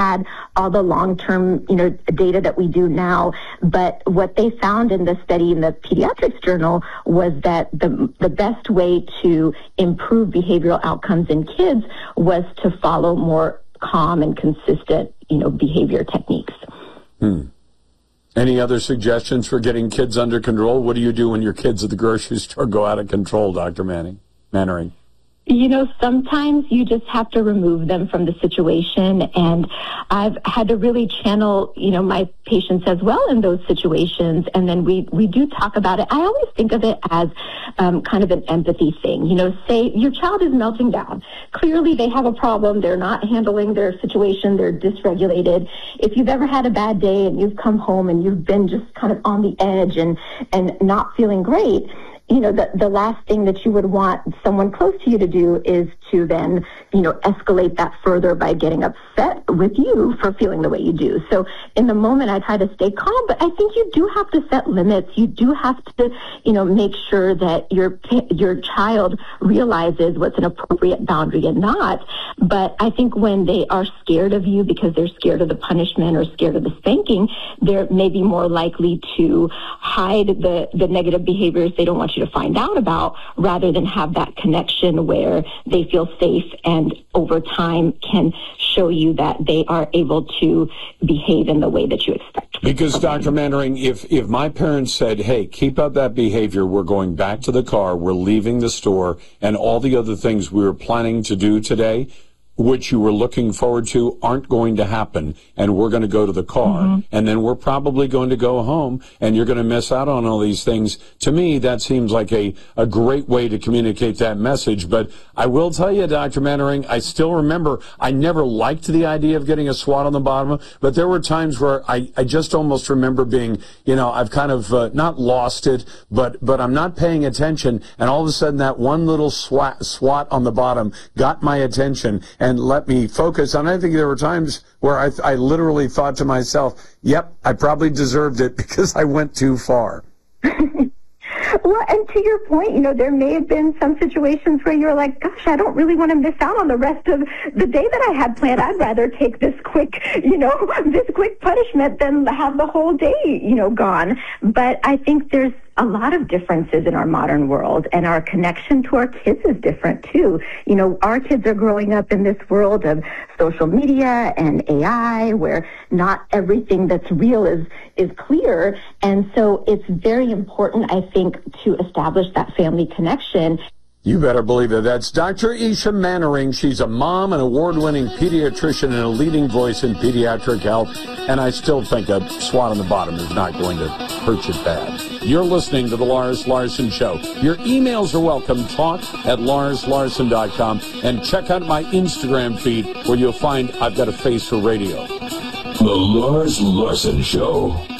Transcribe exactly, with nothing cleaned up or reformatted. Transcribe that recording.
had all the long-term, you know, data that we do now. But what they found in the study in the Pediatrics Journal was that the the best way to improve behavioral outcomes in kids was to follow more calm and consistent, you know, behavior techniques. Hmm. Any other suggestions for getting kids under control? What do you do when your kids at the grocery store go out of control, Doctor Manning, Mannering? You know, sometimes you just have to remove them from the situation, and I've had to really channel, you know, my patients as well in those situations, and then we, we do talk about it. I always think of it as um, kind of an empathy thing. You know, say your child is melting down. Clearly they have a problem. They're not handling their situation. They're dysregulated. If you've ever had a bad day and you've come home and you've been just kind of on the edge and, and not feeling great, you know, the, the last thing that you would want someone close to you to do is to then, you know, escalate that further by getting upset with you for feeling the way you do. So in the moment, I try to stay calm, but I think you do have to set limits. You do have to, you know, make sure that your your child realizes what's an appropriate boundary and not. But I think when they are scared of you because they're scared of the punishment or scared of the spanking, they're maybe more likely to hide the, the negative behaviors they don't want you to find out about, rather than have that connection where they feel safe and over time can show you that they are able to behave in the way that you expect. Because, Doctor Mannering, if, if my parents said, hey, keep up that behavior, we're going back to the car, we're leaving the store, and all the other things we were planning to do today, which you were looking forward to, aren't going to happen, and we're going to go to the car, mm-hmm. and then we're probably going to go home, and you're going to miss out on all these things. To me, that seems like a, a great way to communicate that message. But I will tell you, Doctor Mannering, I still remember I never liked the idea of getting a SWAT on the bottom, but there were times where I, I just almost remember being, you know, I've kind of uh, not lost it, but, but I'm not paying attention, and all of a sudden that one little SWAT, SWAT on the bottom got my attention and let me focus. And I think there were times where I, I literally thought to myself, yep, I probably deserved it because I went too far. Well, and to your point, you know, there may have been some situations where you're like, gosh, I don't really want to miss out on the rest of the day that I had planned. I'd rather take this quick, you know, this quick punishment than have the whole day, you know, gone. But I think there's a lot of differences in our modern world, and our connection to our kids is different too. You know, our kids are growing up in this world of social media and A I where not everything that's real is, is clear. And so it's very important, I think, to establish that family connection. You better believe it. That's Doctor Isha Mannering. She's a mom, an award-winning pediatrician, and a leading voice in pediatric health. And I still think a SWAT on the bottom is not going to hurt you bad. You're listening to The Lars Larson Show. Your emails are welcome. Talk at lars larson dot com. And check out my Instagram feed where you'll find I've got a face for radio. The Lars Larson Show.